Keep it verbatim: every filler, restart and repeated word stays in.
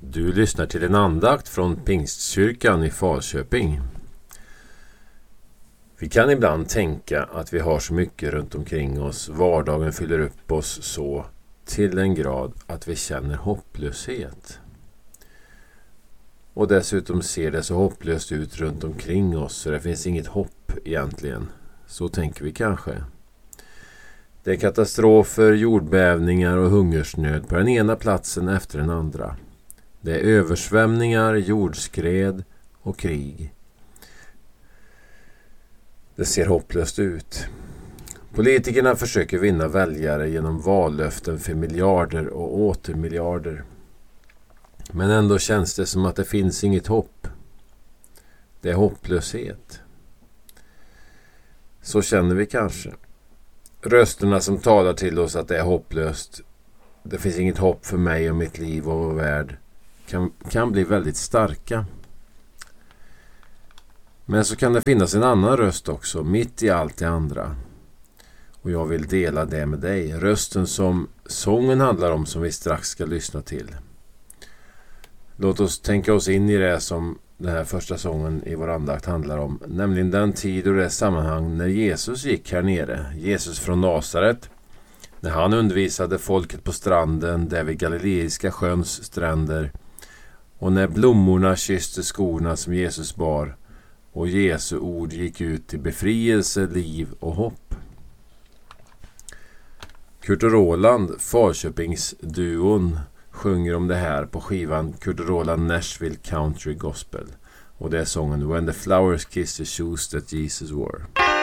Du lyssnar till en andakt från Pingstkyrkan i Falköping. Vi kan ibland tänka att vi har så mycket runt omkring oss, vardagen fyller upp oss så till en grad att vi känner hopplöshet. Och dessutom ser det så hopplöst ut runt omkring oss så det finns inget hopp egentligen. Så tänker vi kanske. Det är katastrofer, jordbävningar och hungersnöd på den ena platsen efter den andra. Det är översvämningar, jordskred och krig. Det ser hopplöst ut. Politikerna försöker vinna väljare genom vallöften för miljarder och åter miljarder. Men ändå känns det som att det finns inget hopp. Det är hopplöshet. Så känner vi kanske. Rösterna som talar till oss att det är hopplöst. Det finns inget hopp för mig och mitt liv och vår värld. Kan, kan bli väldigt starka. Men så kan det finnas en annan röst också, mitt i allt det andra. Och jag vill dela det med dig. Rösten som sången handlar om, som vi strax ska lyssna till. Låt oss tänka oss in i det som den här första sången i vår andakt handlar om. Nämligen den tid och det sammanhang när Jesus gick här nere. Jesus från Nasaret. När han undervisade folket på stranden, där vid Galileiska sjöns stränder. Och när blommorna kysste skorna som Jesus bar. Och Jesu ord gick ut till befrielse, liv och hopp. Kurt och Roland, Falköpingsduon, sjunger om det här på skivan Kurt och Roland Nashville Country Gospel. Och det är sången When the Flowers Kiss the Shoes That Jesus Wore.